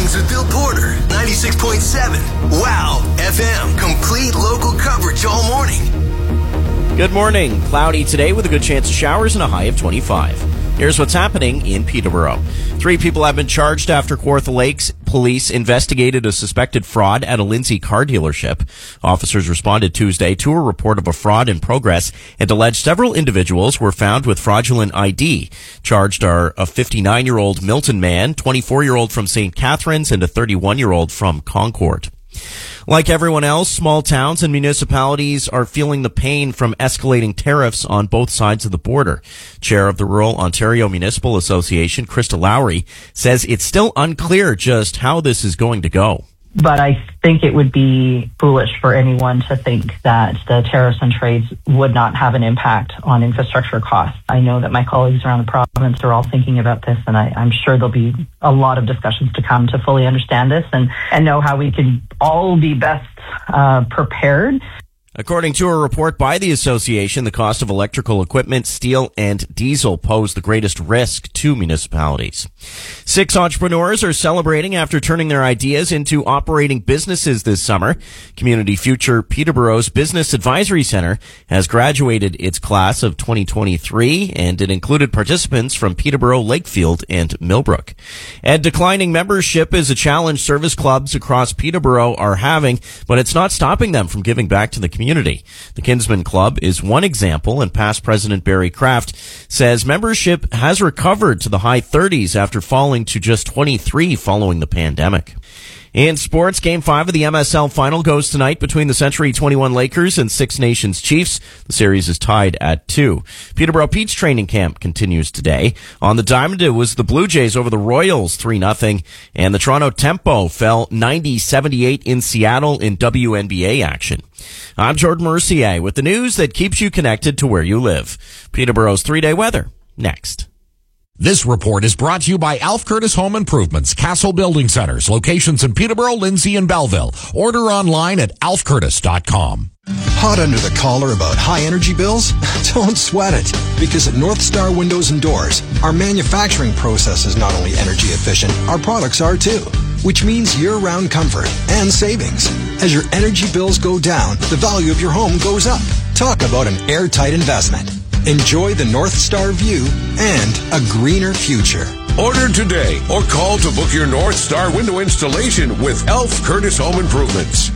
Mornings with Bill Porter, 96.7. Wow, FM. Complete local coverage all morning. Good morning. Cloudy today with a good chance of showers and a high of 25. Here's what's happening in Peterborough. 3 people have been charged after Kawartha Lakes police investigated a suspected fraud at a Lindsay car dealership. Officers responded Tuesday to a report of a fraud in progress and alleged several individuals were found with fraudulent ID. Charged are a 59-year-old Milton man, 24-year-old from St. Catharines, and a 31-year-old from Concord. Like everyone else, small towns and municipalities are feeling the pain from escalating tariffs on both sides of the border. Chair of the Rural Ontario Municipal Association, Krista Lowry, says it's still unclear just how this is going to go. But I think it would be foolish for anyone to think that the tariffs on trades would not have an impact on infrastructure costs. I know that my colleagues around the province are all thinking about this, and I'm sure there'll be a lot of discussions to come to fully understand this and know how we can all be best prepared. According to a report by the association, the cost of electrical equipment, steel, and diesel pose the greatest risk to municipalities. 6 entrepreneurs are celebrating after turning their ideas into operating businesses this summer. Community Future Peterborough's Business Advisory Center has graduated its class of 2023, and it included participants from Peterborough, Lakefield, and Millbrook. And declining membership is a challenge service clubs across Peterborough are having, but it's not stopping them from giving back to the community. The Kinsman Club is one example, and past President Barry Kraft says membership has recovered to the high 30s after falling to just 23 following the pandemic. In sports, Game 5 of the MSL Final goes tonight between the Century 21 Lakers and Six Nations Chiefs. The series is tied at 2. Peterborough Pete's training camp continues today. On the diamond, it was the Blue Jays over the Royals 3-0, and the Toronto Tempo fell 90-78 in Seattle in WNBA action. I'm Jordan Mercier with the news that keeps you connected to where you live. Peterborough's 3-day weather, next. This report is brought to you by Alf Curtis Home Improvements, Castle Building Centers, locations in Peterborough, Lindsay, and Belleville. Order online at alfcurtis.com. Hot under the collar about high energy bills? Don't sweat it, because at North Star Windows and Doors, our manufacturing process is not only energy efficient, our products are too, which means year-round comfort and savings. As your energy bills go down, the value of your home goes up. Talk about an airtight investment. Enjoy the North Star view and a greener future. Order today or call to book your North Star window installation with Alf Curtis Home Improvements.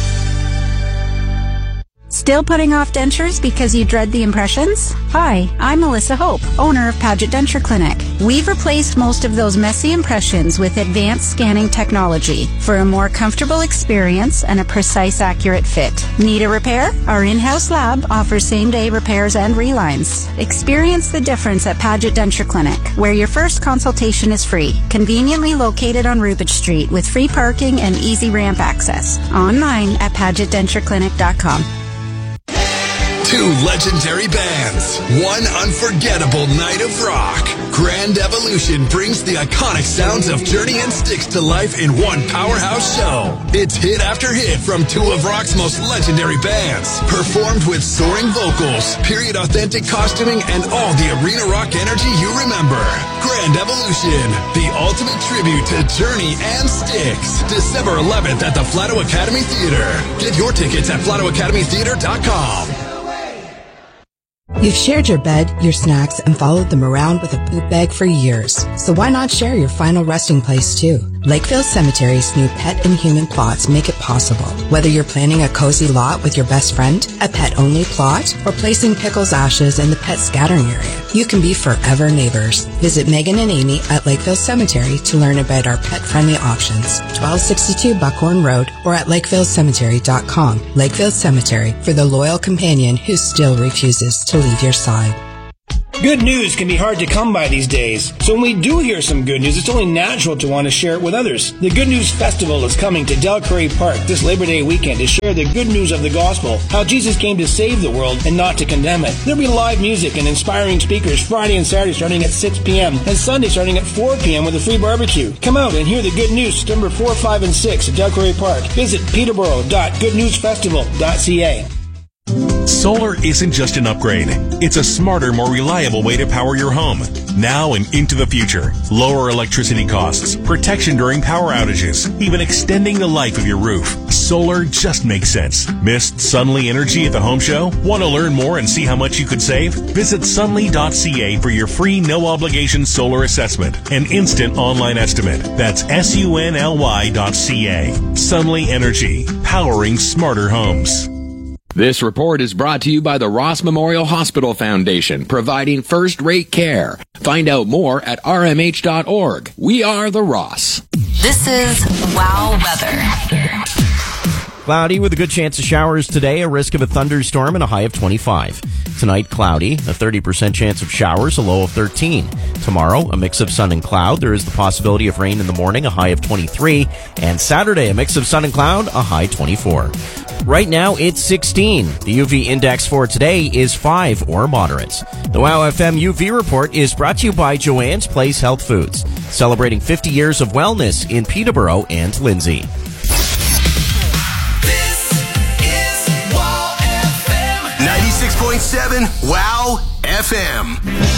Still putting off dentures because you dread the impressions? Hi, I'm Melissa Hope, owner of Paget Denture Clinic. We've replaced most of those messy impressions with advanced scanning technology for a more comfortable experience and a precise, accurate fit. Need a repair? Our in-house lab offers same-day repairs and relines. Experience the difference at Paget Denture Clinic, where your first consultation is free, conveniently located on Rubich Street with free parking and easy ramp access. Online at PagetDentureClinic.com. 2 legendary bands, 1 unforgettable night of rock. Grand Evolution brings the iconic sounds of Journey and Styx to life in one powerhouse show. It's hit after hit from 2 of rock's most legendary bands, performed with soaring vocals, period-authentic costuming, and all the arena rock energy you remember. Grand Evolution, the ultimate tribute to Journey and Styx. December 11th at the Flato Academy Theater. Get your tickets at FlatoAcademyTheater.com. You've shared your bed, your snacks, and followed them around with a poop bag for years. So why not share your final resting place too? Lakeville Cemetery's new pet and human plots make it possible. Whether you're planning a cozy lot with your best friend, a pet-only plot, or placing Pickle's ashes in the pet scattering area, you can be forever neighbors. Visit Megan and Amy at Lakeville Cemetery to learn about our pet-friendly options. 1262 Buckhorn Road or at lakevillecemetery.com. Lakeville Cemetery, for the loyal companion who still refuses to leave your side. Good news can be hard to come by these days, so when we do hear some good news, it's only natural to want to share it with others. The Good News Festival is coming to Del Curry Park this Labor Day weekend to share the good news of the gospel, how Jesus came to save the world and not to condemn it. There'll be live music and inspiring speakers Friday and Saturday starting at 6 p.m. and Sunday starting at 4 p.m. with a free barbecue. Come out and hear the good news September 4, 5, and 6 at Del Curry Park. Visit peterborough.goodnewsfestival.ca. Solar isn't just an upgrade. It's a smarter, more reliable way to power your home. Now and into the future. Lower electricity costs, protection during power outages, even extending the life of your roof. Solar just makes sense. Missed Sunly Energy at the home show? Want to learn more and see how much you could save? Visit sunly.ca for your free no-obligation solar assessment and instant online estimate. That's sunly.ca. Sunly Energy, powering smarter homes. This report is brought to you by the Ross Memorial Hospital Foundation, providing first-rate care. Find out more at rmh.org. We are the Ross. This is WOW Weather. Cloudy with a good chance of showers today, a risk of a thunderstorm and a high of 25. Tonight, cloudy, a 30% chance of showers, a low of 13. Tomorrow, a mix of sun and cloud. There is the possibility of rain in the morning, a high of 23. And Saturday, a mix of sun and cloud, a high 24. Right now, it's 16. The UV index for today is 5 or moderate. The WOW FM UV report is brought to you by Joanne's Place Health Foods, celebrating 50 years of wellness in Peterborough and Lindsay. This is WOW FM 96.7 WOW FM.